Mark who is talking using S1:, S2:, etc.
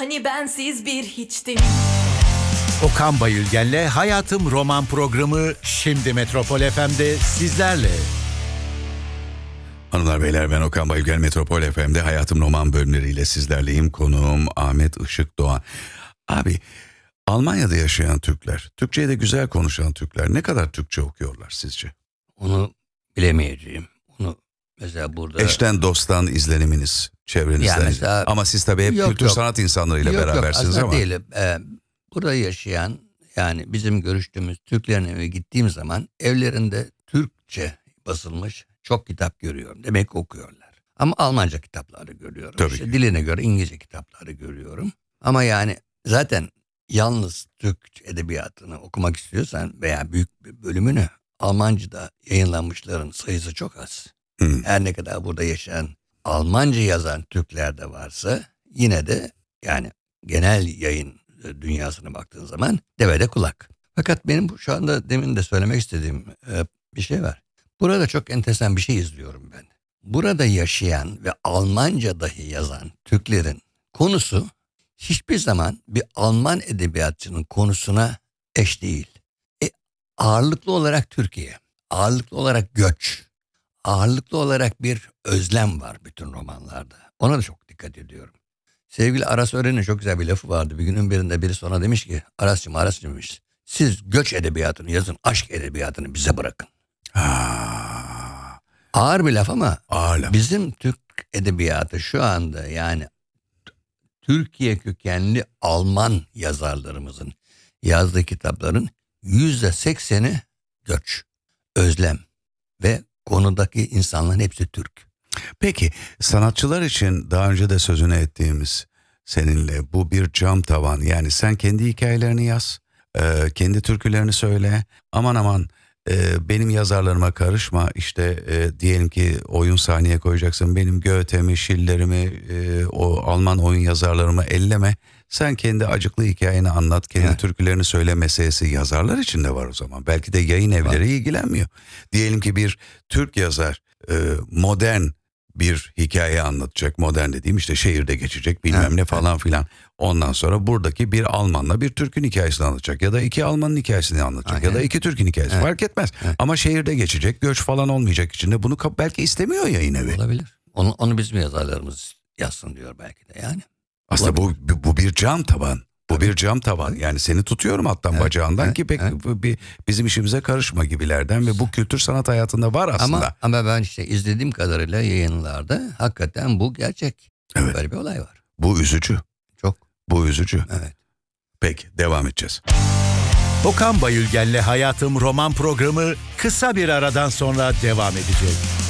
S1: Hani bensiz bir hiçtim.
S2: Okan Bayülgen'le Hayatım Roman programı şimdi Metropol FM'de sizlerle.
S3: Hanımlar beyler, ben Okan Bayülgen, Metropol FM'de Hayatım Roman bölümleriyle sizlerleyim. Konuğum Ahmet Işık Doğan. Abi, Almanya'da yaşayan Türkler, Türkçeyi de güzel konuşan Türkler ne kadar Türkçe okuyorlar sizce?
S4: Onu bilemeyeceğim. Onu mesela burada...
S3: Eşten dosttan izleniminiz çevrenizden.
S4: Yani mesela,
S3: ama siz tabii hep kültür sanat insanlarıyla berabersiniz ama.
S4: Değil. Burada yaşayan, yani bizim görüştüğümüz Türklerin evine gittiğim zaman evlerinde Türkçe basılmış çok kitap görüyorum. Demek ki okuyorlar. Ama Almanca kitapları görüyorum.
S3: Tabii
S4: İşte
S3: ki.
S4: diline göre İngilizce kitapları görüyorum. Ama yani zaten yalnız Türk edebiyatını okumak istiyorsan veya büyük bir bölümünü, Almanca'da yayınlanmışların sayısı çok az. Her ne kadar burada yaşayan Almanca yazan Türkler de varsa yine de yani genel yayın dünyasına baktığın zaman devede kulak. Fakat benim şu anda demin de söylemek istediğim bir şey var. Burada çok enteresan bir şey izliyorum ben. Burada yaşayan ve Almanca dahi yazan Türklerin konusu hiçbir zaman bir Alman edebiyatçının konusuna eş değil. Ağırlıklı olarak Türkiye, ağırlıklı olarak göç, ağırlıklı olarak bir özlem var bütün romanlarda. Ona da çok dikkat ediyorum. Sevgili Aras Ören'in çok güzel bir lafı vardı. Bir günün birinde biri sonra demiş ki, Aras'cığım demiş, siz göç edebiyatını yazın, aşk edebiyatını bize bırakın. Ağır bir laf ama
S3: Ağır laf.
S4: Bizim Türk edebiyatı şu anda, yani Türkiye kökenli Alman yazarlarımızın yazdığı kitapların %80'i göç, özlem ve konudaki insanların hepsi Türk.
S3: Peki sanatçılar için daha önce de sözünü ettiğimiz seninle bu bir cam tavan, yani sen kendi hikayelerini yaz, kendi türkülerini söyle, aman benim yazarlarıma karışma, işte diyelim ki oyun sahneye koyacaksın, benim Goethe'mi, Schiller'imi, o Alman oyun yazarlarımı elleme, sen kendi acıklı hikayeni anlat, kendi türkülerini söyle meselesi yazarlar için de var o zaman. Belki de yayın evleri ilgilenmiyor. Diyelim ki bir Türk yazar modern bir hikaye anlatacak, modern dediğim işte şehirde geçecek bilmem ne falan filan. Ondan sonra buradaki bir Almanla bir Türk'ün hikayesini anlatacak ya da iki Alman'ın hikayesini anlatacak ya da iki Türk'ün hikayesi, fark etmez. Ama şehirde geçecek, göç falan olmayacak içinde, bunu belki istemiyor yayın evi.
S4: Olabilir. Onu bizim yazarlarımız yazsın diyor belki de yani.
S3: Aslında bu bir cam taban. Bu bir cam tavan. Yani seni tutuyorum alttan bacağından ki pek bizim işimize karışma gibilerden ve bu kültür sanat hayatında var aslında.
S4: Ama ben işte izlediğim kadarıyla yayınlarda hakikaten bu gerçek.
S3: Evet.
S4: Böyle bir olay var.
S3: Bu üzücü.
S4: Çok.
S3: Bu üzücü.
S4: Evet.
S3: Peki devam edeceğiz.
S2: Okan Bayülgen'le Hayatım Roman programı kısa bir aradan sonra devam edecek.